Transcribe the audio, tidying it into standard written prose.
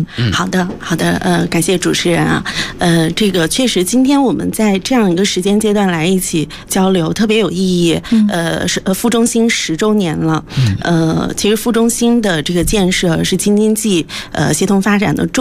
好的，感谢主持人啊。这个确实，今天我们在这样一个时间阶段来一起交流，特别有意义。副中心10周年了。其实副中心的这个建设是京津冀协同发展的